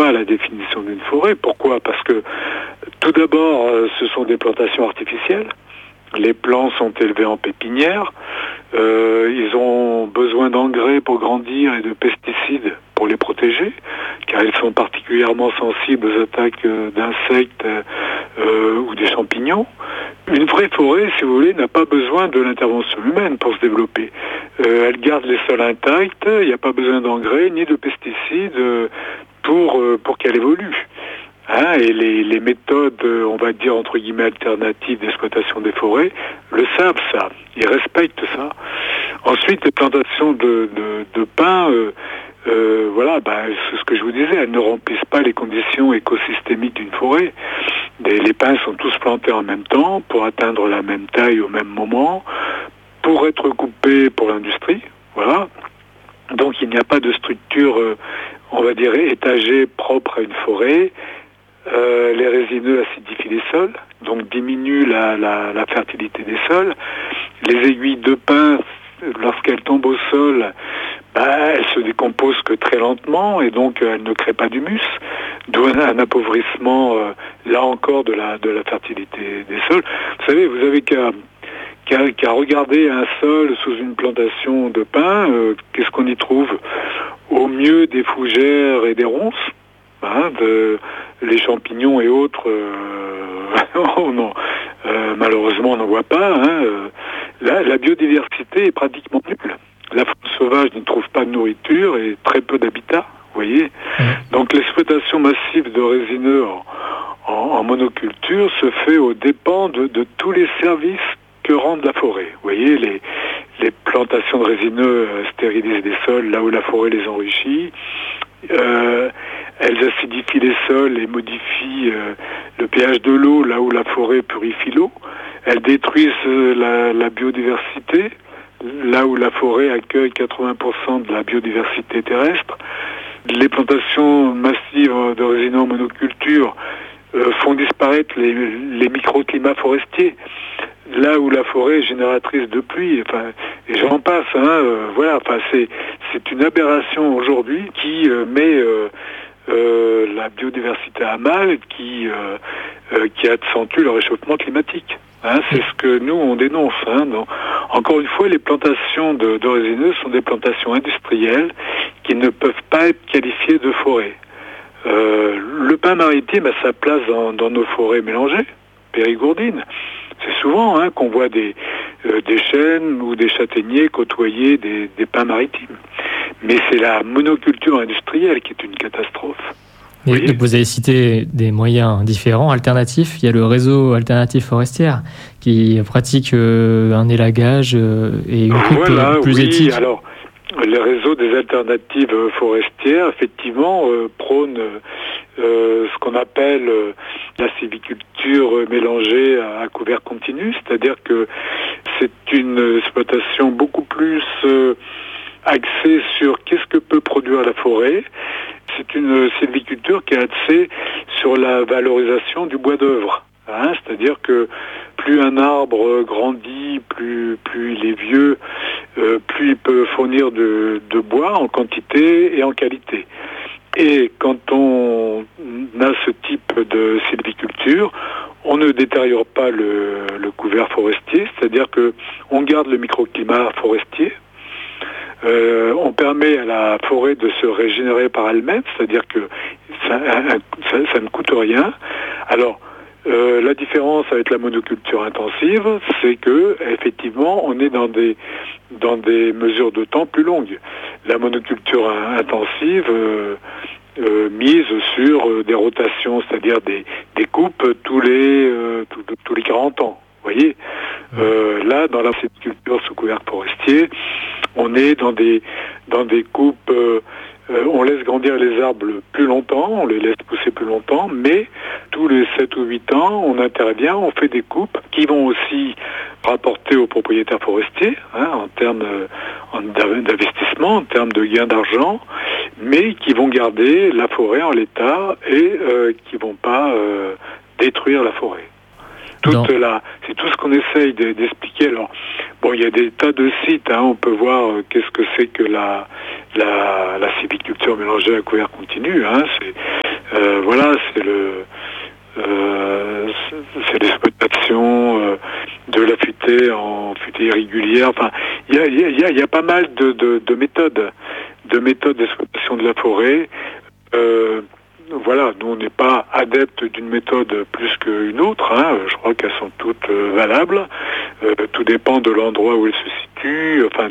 pas à la définition d'une forêt. Pourquoi ? Parce que tout d'abord, ce sont des plantations artificielles. Les plants sont élevés en pépinière. Ils ont besoin d'engrais pour grandir et de pesticides pour les protéger, car ils sont particulièrement sensibles aux attaques d'insectes ou des champignons. Une vraie forêt, si vous voulez, n'a pas besoin de l'intervention humaine pour se développer. Elle garde les sols intacts, il n'y a pas besoin d'engrais ni de pesticides pour qu'elle évolue. Et les méthodes, on va dire entre guillemets alternatives d'exploitation des forêts, le savent ça, ils respectent ça. Ensuite, les plantations de pins, c'est ce que je vous disais, elles ne remplissent pas les conditions écosystémiques d'une forêt. Les pins sont tous plantés en même temps pour atteindre la même taille au même moment, pour être coupés pour l'industrie, voilà. Donc il n'y a pas de structure, on va dire, étagée propre à une forêt. Les résineux acidifient les sols, donc diminuent la fertilité des sols. Les aiguilles de pin, lorsqu'elles tombent au sol, elles se décomposent que très lentement et donc elles ne créent pas d'humus, d'où un appauvrissement, là encore, de la fertilité des sols. Vous savez, vous avez qu'à regarder un sol sous une plantation de pin, qu'est-ce qu'on y trouve ? Au mieux des fougères et des ronces, les champignons et autres, malheureusement on n'en voit pas. La biodiversité est pratiquement nulle. La faune sauvage ne trouve pas de nourriture et très peu d'habitat, vous voyez. Donc l'exploitation massive de résineux en monoculture se fait aux dépens de tous les services que rend la forêt. Vous voyez, les plantations de résineux stérilisent des sols là où la forêt les enrichit. Elles acidifient les sols et modifient le pH de l'eau là où la forêt purifie l'eau. Elles détruisent la biodiversité là où la forêt accueille 80% de la biodiversité terrestre. Les plantations massives de résineux en monoculture font disparaître les microclimats forestiers. Là où la forêt est génératrice de pluie, et j'en passe, c'est une aberration aujourd'hui qui met la biodiversité à mal, qui accentue le réchauffement climatique. C'est ce que nous on dénonce. Donc, encore une fois, les plantations de résineux sont des plantations industrielles qui ne peuvent pas être qualifiées de forêt. Le pin maritime a sa place dans nos forêts mélangées, périgourdines. C'est souvent qu'on voit des chênes ou des châtaigniers côtoyer des pins maritimes. Mais c'est la monoculture industrielle qui est une catastrophe. Et donc vous avez cité des moyens différents, alternatifs. Il y a le réseau Alternatives Forestières qui pratique un élagage et une coupe plus éthique. Alors, le réseau des alternatives forestières, effectivement, prône ce qu'on appelle la sylviculture mélangée à couvert continu, c'est-à-dire que c'est une exploitation beaucoup plus axée sur qu'est-ce que peut produire la forêt. C'est une sylviculture qui est axée sur la valorisation du bois d'œuvre. C'est-à-dire que plus un arbre grandit, plus il est vieux, plus il peut fournir de bois en quantité et en qualité. Et quand on a ce type de sylviculture, on ne détériore pas le couvert forestier, c'est-à-dire que on garde le microclimat forestier. On permet à la forêt de se régénérer par elle-même, c'est-à-dire que ça ne coûte rien. Alors, la différence avec la monoculture intensive, c'est que effectivement, on est dans des mesures de temps plus longues. La monoculture intensive mise sur des rotations, c'est-à-dire des coupes tous les 40 ans. Vous voyez, là, dans la sylviculture sous couvert forestier, on est dans des coupes. On laisse grandir les arbres plus longtemps, on les laisse pousser plus longtemps, mais tous les 7 ou 8 ans, on intervient, on fait des coupes qui vont aussi rapporter aux propriétaires forestiers, en termes d'investissement, en termes de gains d'argent, mais qui vont garder la forêt en l'état et qui vont pas détruire la forêt. C'est tout ce qu'on essaye d'expliquer. Alors, il y a des tas de sites, on peut voir qu'est-ce que c'est que la sylviculture mélangée à couvert continu. y a pas mal de méthodes d'exploitation de la forêt. Voilà, nous on n'est pas adeptes d'une méthode plus qu'une autre, hein. Je crois qu'elles sont toutes valables. Tout dépend de l'endroit où elles se situent, enfin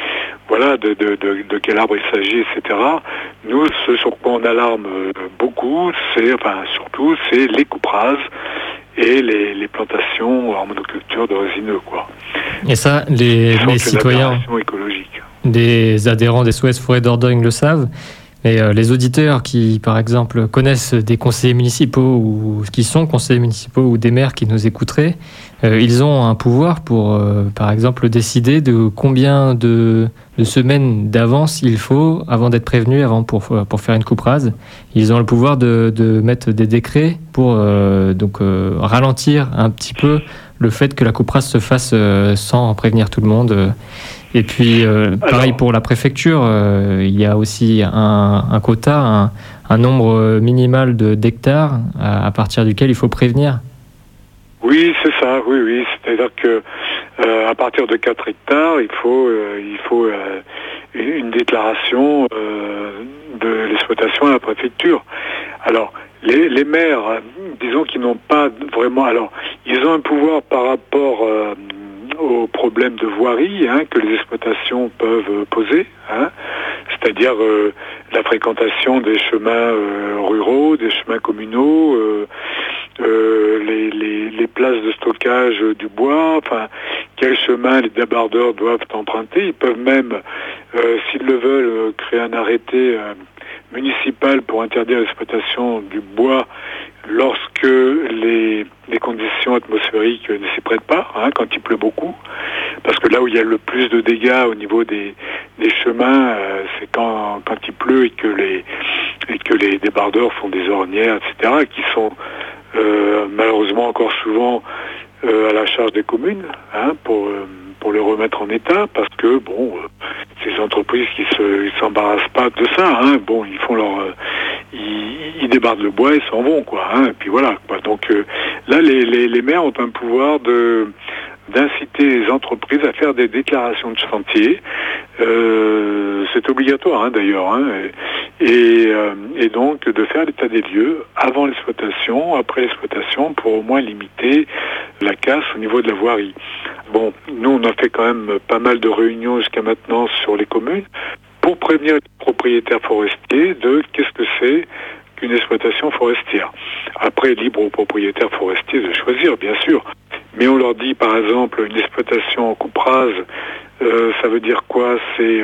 de quel arbre il s'agit, etc. Nous, ce sur quoi on alarme beaucoup, c'est les coupes rases et les plantations en monoculture de résineux, quoi. Et ça, les citoyens, écologique. des adhérents des SOS Forêt Dordogne le savent. Et les auditeurs qui, par exemple, connaissent des conseillers municipaux ou qui sont conseillers municipaux ou des maires qui nous écouteraient, ils ont un pouvoir pour, par exemple, décider de combien de semaines d'avance il faut avant d'être prévenu, pour faire une coupe rase. Ils ont le pouvoir de mettre des décrets pour ralentir un petit peu le fait que la coupe rase se fasse sans prévenir tout le monde. Et puis, pareil pour la préfecture, il y a aussi un quota, un nombre minimal d'hectares à partir duquel il faut prévenir. Oui, c'est ça, oui. C'est-à-dire que à partir de 4 hectares, il faut une déclaration de l'exploitation à la préfecture. Alors, les maires, disons qu'ils n'ont pas vraiment... Alors, ils ont un pouvoir par rapport... aux problèmes de voirie que les exploitations peuvent poser, c'est-à-dire la fréquentation des chemins ruraux, des chemins communaux, les places de stockage du bois, enfin quel chemin les débardeurs doivent emprunter. Ils peuvent même, s'ils le veulent, créer un arrêté municipal pour interdire l'exploitation du bois lorsque les conditions atmosphériques ne s'y prêtent pas, quand il pleut beaucoup, parce que là où il y a le plus de dégâts au niveau des chemins, c'est quand il pleut et que les débardeurs font des ornières, etc., qui sont malheureusement encore souvent à la charge des communes, pour les remettre en état, parce que ces entreprises qui s'embarrassent pas de ça, ils font ils débardent le bois et s'en vont, quoi, et puis voilà, quoi. Donc là, les maires ont un pouvoir d'inciter les entreprises à faire des déclarations de chantier. C'est obligatoire, d'ailleurs, et donc de faire l'état des lieux avant l'exploitation, après l'exploitation, pour au moins limiter la casse au niveau de la voirie. Bon, nous on a fait quand même pas mal de réunions jusqu'à maintenant sur les communes pour prévenir les propriétaires forestiers de qu'est-ce que c'est qu'une exploitation forestière. Après, libre aux propriétaires forestiers de choisir, bien sûr. Mais on leur dit, par exemple, une exploitation en coupe rase, ça veut dire quoi ? C'est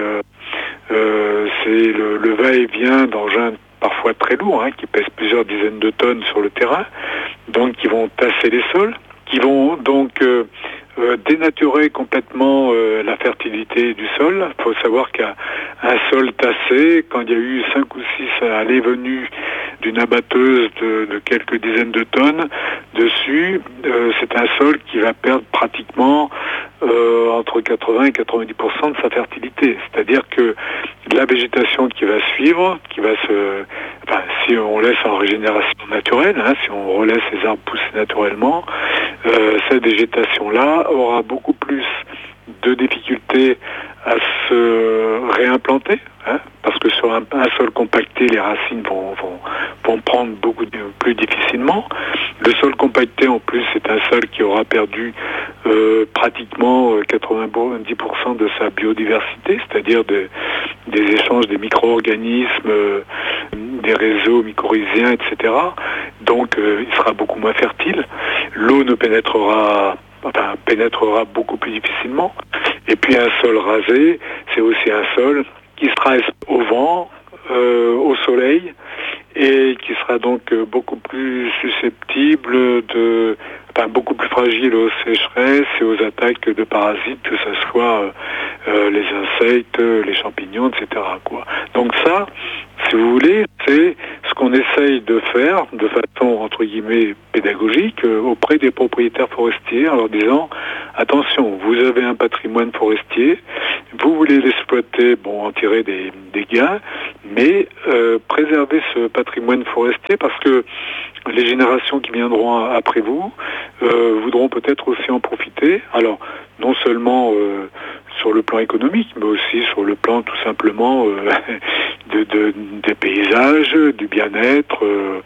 le va-et-vient d'engins parfois très lourds, qui pèsent plusieurs dizaines de tonnes sur le terrain, donc qui vont tasser les sols, qui vont donc dénaturer complètement la fertilité du sol. Il faut savoir qu'un sol tassé, quand il y a eu 5 ou 6 allées-venues d'une abatteuse de quelques dizaines de tonnes dessus, c'est un sol qui va perdre pratiquement entre 80 et 90% de sa fertilité. C'est-à-dire que la végétation qui va suivre, si on laisse en régénération naturelle, si on relaisse les arbres pousser naturellement, cette végétation-là aura beaucoup plus de difficultés à se réimplanter, parce que sur un sol compacté, les racines vont prendre beaucoup plus difficilement. Le sol compacté, en plus, c'est un sol qui aura perdu pratiquement 90% de sa biodiversité, c'est-à-dire des échanges des micro-organismes, des réseaux mycorhiziens, etc. Donc, il sera beaucoup moins fertile. L'eau ne pénétrera beaucoup plus difficilement. Et puis un sol rasé, c'est aussi un sol qui sera au vent, au soleil, et qui sera donc beaucoup plus susceptible beaucoup plus fragile aux sécheresses et aux attaques de parasites, que ce soit les insectes, les champignons, etc., quoi. Donc ça, si vous voulez, c'est ce qu'on essaye de faire de façon, entre guillemets, pédagogique auprès des propriétaires forestiers, en leur disant, attention, vous avez un patrimoine forestier, vous voulez l'exploiter, en tirer des gains, mais préserver ce patrimoine forestier parce que les générations qui viendront après vous voudront peut-être aussi en profiter. Alors, non seulement sur le plan économique, mais aussi sur le plan tout simplement des paysages, du bien-être,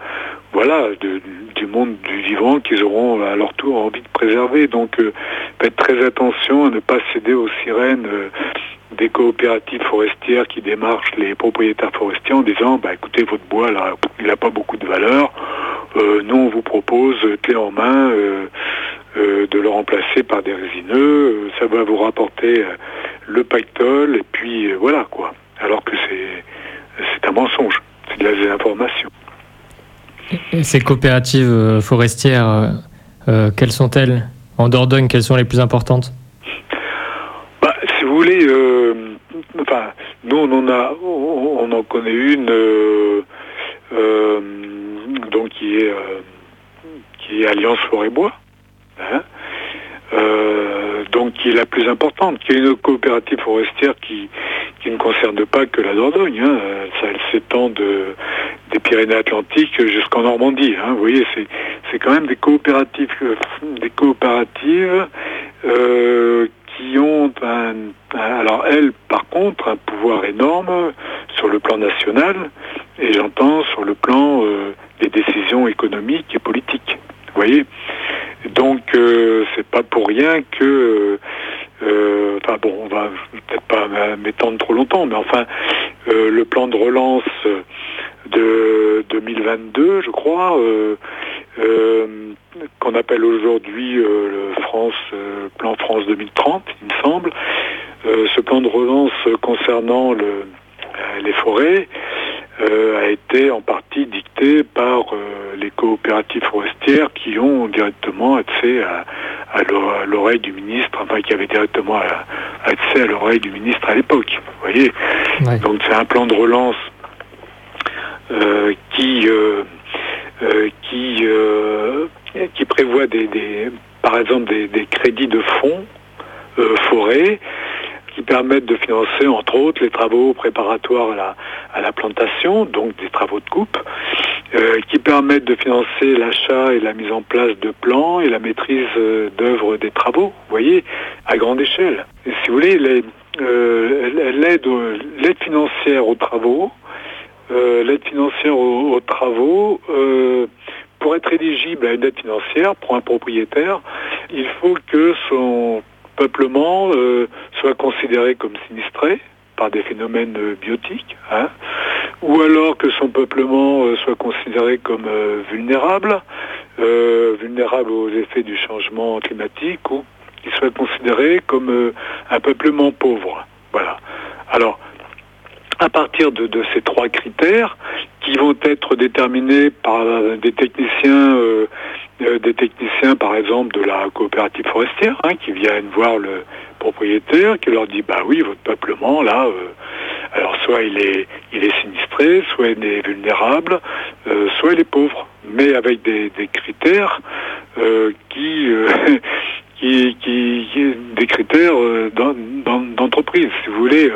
du monde du vivant qu'ils auront à leur tour envie de préserver. Donc, faites très attention à ne pas céder aux sirènes des coopératives forestières qui démarchent les propriétaires forestiers en disant écoutez, votre bois là, il n'a pas beaucoup de valeur, nous on vous propose clé en main de le remplacer par des résineux, ça va vous rapporter le pactole, et puis voilà quoi. Alors que c'est un mensonge, c'est de la désinformation. Et ces coopératives forestières, quelles sont-elles? En Dordogne, quelles sont les plus importantes? Si vous voulez, nous on en connaît une donc qui est Alliance Forêt-Bois, donc qui est la plus importante, qui est une coopérative forestière qui ne concerne pas que la Dordogne, elle s'étend des Pyrénées-Atlantiques jusqu'en Normandie. Vous voyez, c'est quand même des coopératives qui ont alors elles, par contre, un pouvoir énorme sur le plan national, et j'entends sur le plan des décisions économiques et politiques. Vous voyez, donc c'est pas pour rien que on va peut-être pas m'étendre trop longtemps, mais enfin le plan de relance de 2022, je crois, qu'on appelle aujourd'hui le plan France 2030, il me semble. Ce plan de relance concernant les forêts a été en partie dicté par les coopératives forestières qui ont directement accès à l'oreille du ministre, qui avaient directement accès à l'oreille du ministre à l'époque. Vous voyez, ouais. Donc c'est un plan de relance qui prévoit par exemple des crédits de fonds forêt qui permettent de financer entre autres les travaux préparatoires à la plantation, donc des travaux de coupe, qui permettent de financer l'achat et la mise en place de plans et la maîtrise d'œuvres des travaux, vous voyez, à grande échelle. Et si vous voulez, l'aide financière aux travaux, pour être éligible à une aide financière pour un propriétaire, il faut que son peuplement soit considéré comme sinistré par des phénomènes biotiques, ou alors que son peuplement soit considéré comme vulnérable aux effets du changement climatique, ou qu'il soit considéré comme un peuplement pauvre. Voilà. Alors, à partir de ces trois critères, qui vont être déterminés par des techniciens, par exemple, de la coopérative forestière, qui viennent voir le propriétaire, qui leur dit, oui, votre peuplement, là, alors soit il est sinistré, soit il est vulnérable, soit il est pauvre, mais avec des critères des critères d'entreprise, si vous voulez.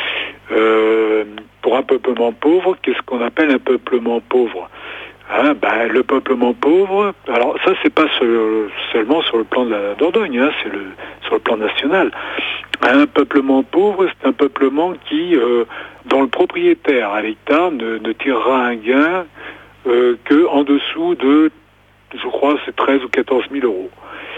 Pour un peuplement pauvre, qu'est-ce qu'on appelle un peuplement pauvre ? Le peuplement pauvre, alors ça c'est pas seulement sur le plan de la Dordogne, c'est sur le plan national. Un peuplement pauvre, c'est un peuplement qui, dont le propriétaire à l'hectare ne tirera un gain que en dessous de, je crois, c'est 13 ou 14 000 euros.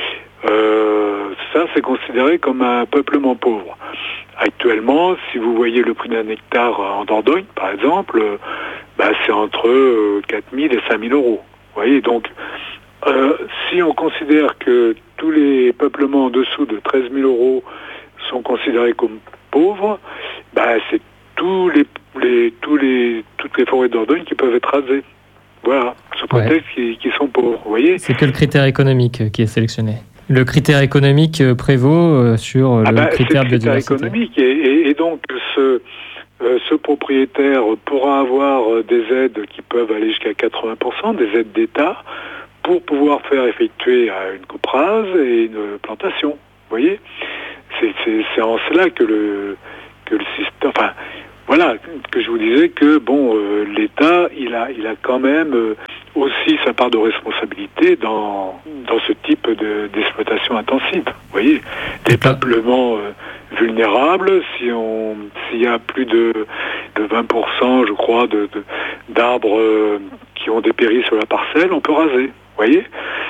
Ça, c'est considéré comme un peuplement pauvre. Actuellement, si vous voyez le prix d'un hectare en Dordogne, par exemple, c'est entre 4 000 et 5 000 euros. Vous voyez, donc, si on considère que tous les peuplements en dessous de 13 000 euros sont considérés comme pauvres, c'est toutes les forêts de Dordogne qui peuvent être rasées. Voilà, sous prétexte qu'ils sont pauvres, vous voyez. C'est que le critère économique qui est sélectionné. Le critère économique prévaut sur le critère biodiversité. Économique et donc ce propriétaire pourra avoir des aides qui peuvent aller jusqu'à 80%, des aides d'État, pour pouvoir faire effectuer une coupe rase et une plantation. Vous voyez ? c'est en cela que le système, enfin, voilà, que je vous disais que l'État, il a quand même aussi sa part de responsabilité dans ce type d'exploitation intensive. Vous voyez, des peuplements vulnérables, s'il y a plus de 20%, je crois, d'arbres qui ont dépéri sur la parcelle, on peut raser. Vous voyez,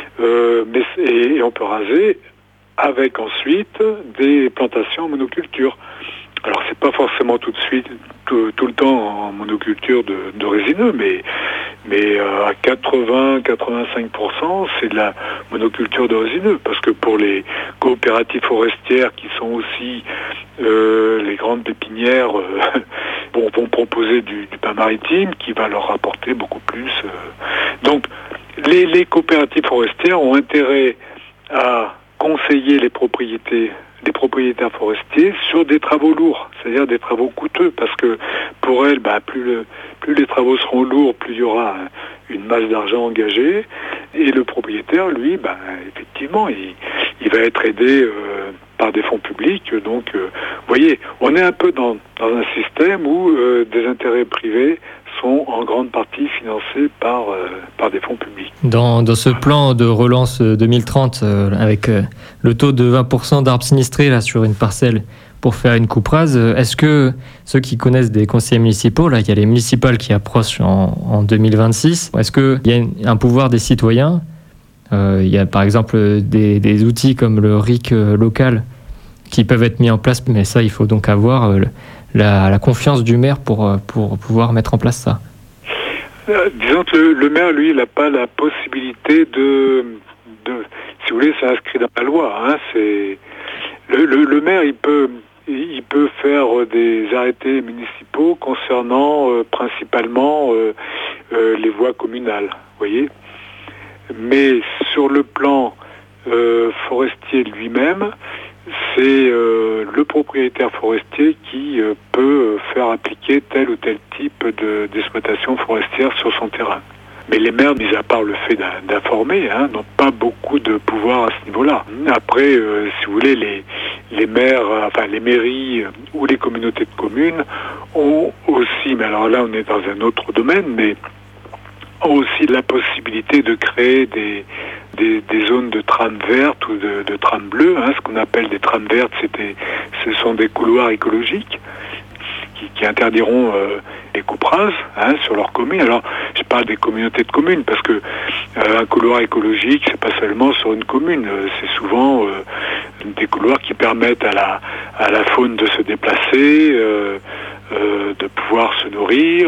et on peut raser avec ensuite des plantations en monoculture. Alors c'est pas forcément tout de suite, tout le temps en monoculture de résineux, mais à 80-85% c'est de la monoculture de résineux, parce que pour les coopératives forestières qui sont aussi les grandes pépinières vont proposer du pain maritime qui va leur rapporter beaucoup plus. Donc les coopératives forestières ont intérêt à conseiller les propriétaires forestiers sur des travaux lourds, c'est-à-dire des travaux coûteux, parce que pour elles, plus les travaux seront lourds, plus il y aura une masse d'argent engagée, et le propriétaire, lui, effectivement, il va être aidé par des fonds publics. Donc, vous voyez, on est un peu dans un système où des intérêts privés sont en grande partie financés par des fonds publics. Dans ce plan de relance 2030, avec le taux de 20% d'arbres sinistrés là, sur une parcelle pour faire une coupe rase, est-ce que ceux qui connaissent des conseillers municipaux, là, il y a les municipales qui approchent en 2026, est-ce qu'il y a un pouvoir des citoyens? Il y a par exemple des outils comme le RIC local qui peuvent être mis en place, mais ça, il faut donc avoir la confiance du maire pour pouvoir mettre en place ça. Disons que le maire, lui, il n'a pas la possibilité de si vous voulez, c'est inscrit dans la loi. Hein, c'est le maire, il peut faire des arrêtés municipaux concernant principalement les voies communales, vous voyez. Mais sur le plan forestier lui-même, c'est le propriétaire forestier qui peut faire appliquer tel ou tel type d'exploitation forestière sur son terrain. Mais les maires, mis à part le fait d'informer, n'ont pas beaucoup de pouvoir à ce niveau-là. Après, si vous voulez, les maires, enfin les mairies ou les communautés de communes ont aussi, mais alors là on est dans un autre domaine, mais ont aussi la possibilité de créer des zones de trames vertes ou de trames bleues. Ce qu'on appelle des trames vertes, ce sont des couloirs écologiques qui interdiront les coupes rases sur leur commune. Alors, je parle des communautés de communes parce que un couloir écologique, c'est pas seulement sur une commune, c'est souvent des couloirs qui permettent à la faune de se déplacer, de pouvoir se nourrir,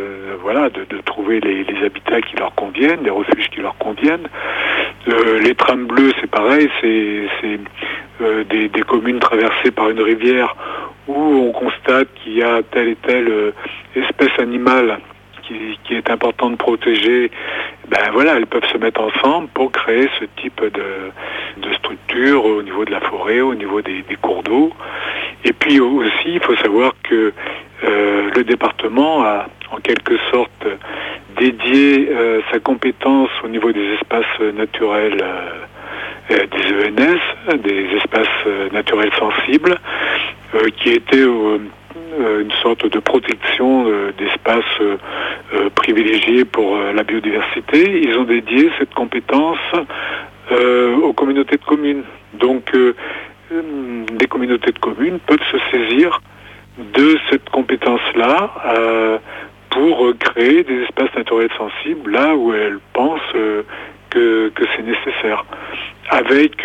de trouver les habitats qui leur conviennent, des refuges qui leur conviennent. Les trames bleues, c'est pareil, c'est des communes traversées par une rivière où on constate qu'il y a telle et telle espèce animale qui est important de protéger. Elles peuvent se mettre ensemble pour créer ce type de structure au niveau de la forêt, au niveau des cours d'eau. Et puis aussi, il faut savoir que le département a en quelque sorte dédié sa compétence au niveau des espaces naturels, des ENS, des espaces naturels sensibles, qui était une sorte de protection d'espaces privilégiés pour la biodiversité. Ils ont dédié cette compétence aux communautés de communes. Donc, des communautés de communes peuvent se saisir de cette compétence-là pour créer des espaces naturels sensibles là où elles pensent que c'est nécessaire, avec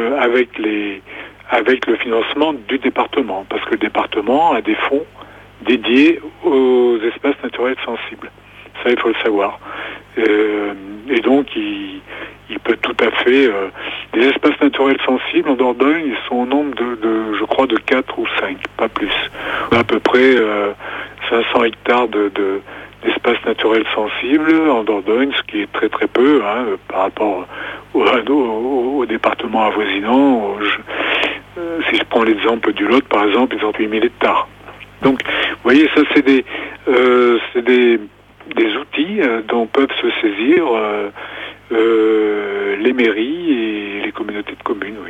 le financement du département, parce que le département a des fonds dédiés aux espaces naturels sensibles. Ça, il faut le savoir. Et donc, il peut tout à fait... les espaces naturels sensibles en Dordogne, ils sont au nombre je crois, de 4 ou 5, pas plus. On a à peu près 500 hectares d'espaces naturels sensibles en Dordogne, ce qui est très très peu par rapport au département avoisinant. Si je prends l'exemple du Lot, par exemple, ils ont 8000 hectares. Donc, vous voyez, ça c'est des outils dont peuvent se saisir les mairies et les communautés de communes, oui, tout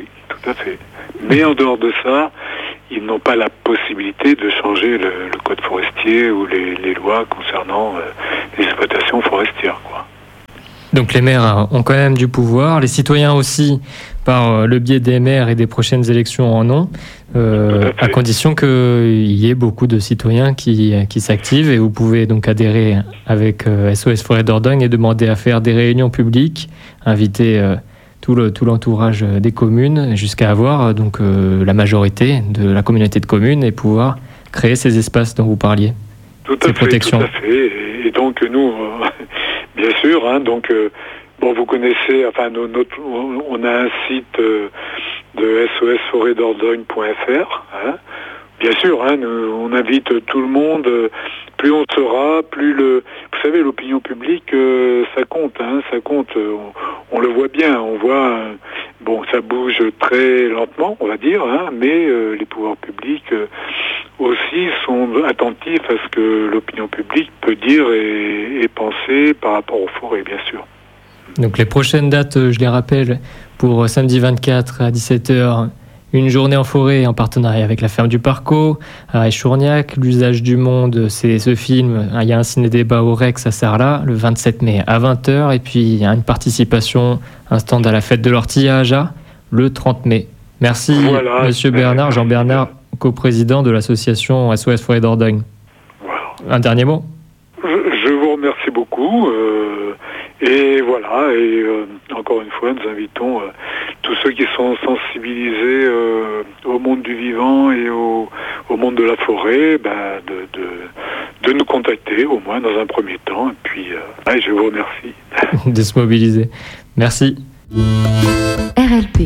tout à fait. Mais en dehors de ça, ils n'ont pas la possibilité de changer le code forestier ou les lois concernant l'exploitation forestière, quoi. Donc les maires ont quand même du pouvoir, les citoyens aussi, par le biais des maires et des prochaines élections en ont, à condition qu'il y ait beaucoup de citoyens qui s'activent, et vous pouvez donc adhérer avec SOS Forêt Dordogne et demander à faire des réunions publiques, inviter tout l'entourage des communes jusqu'à avoir donc la majorité de la communauté de communes et pouvoir créer ces espaces dont vous parliez. Tout à fait. Et donc nous, bien sûr, hein, donc vous connaissez, enfin on a un site de sosforêtdordogne.fr, hein. Bien sûr, hein, on invite tout le monde. Plus on sera, vous savez, l'opinion publique, ça compte, hein, ça compte. On le voit bien, on voit, ça bouge très lentement, on va dire, hein, mais les pouvoirs publics aussi sont attentifs à ce que l'opinion publique peut dire et penser par rapport aux forêts, bien sûr. Donc les prochaines dates, je les rappelle, pour samedi 24 à 17h, une journée en forêt en partenariat avec la ferme du Parco, à Échourgnac. L'usage du monde, c'est ce film. Il y a un ciné-débat au Rex à Sarlat, le 27 mai à 20h. Et puis il y a une participation, un stand à la fête de l'ortie à Aja, le 30 mai. Merci, voilà, Monsieur Bernard, Jean-Bernard, coprésident de l'association SOS Forêt Dordogne. Voilà. Un dernier mot ? Je vous remercie beaucoup. Et voilà, encore une fois, nous invitons tous ceux qui sont sensibilisés au monde du vivant et au monde de la forêt, de nous contacter, au moins dans un premier temps. Et puis, je vous remercie. De se mobiliser. Merci. RLP.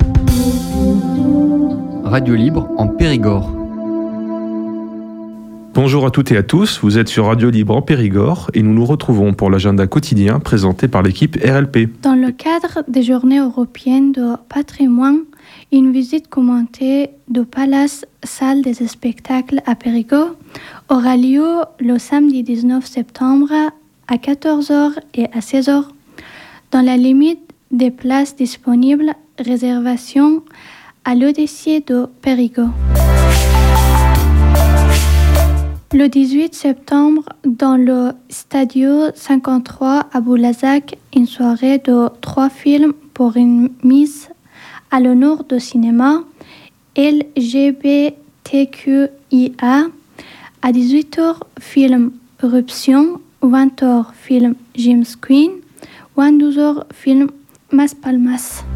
Radio Libre en Périgord. Bonjour à toutes et à tous, vous êtes sur Radio Libre en Périgord et nous nous retrouvons pour l'agenda quotidien présenté par l'équipe RLP. Dans le cadre des Journées européennes de patrimoine, une visite commentée du Palace Salle des spectacles à Périgord aura lieu le samedi 19 septembre à 14h et à 16h. Dans la limite des places disponibles, réservation à l'Odyssée de Périgord. Le 18 septembre, dans le Stadio 53 à Boulazac, une soirée de 3 films pour une mise à l'honneur du cinéma LGBTQIA. À 18h, film Éruption, 20h, film James Queen, 22h, film Mas Palmas.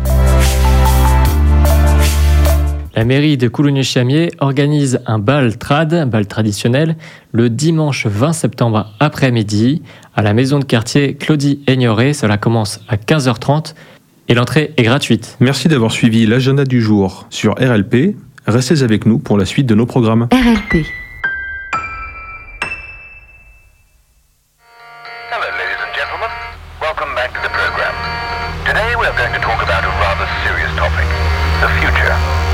La mairie de Coulogny-Chamiers organise un bal traditionnel, le dimanche 20 septembre après-midi à la maison de quartier Claudie Aignoret. Cela commence à 15h30 et l'entrée est gratuite. Merci d'avoir suivi l'agenda du jour sur RLP. Restez avec nous pour la suite de nos programmes. RLP. Hello, ladies and gentlemen. Welcome back to the program. Today we are going to talk about a rather serious topic, the future.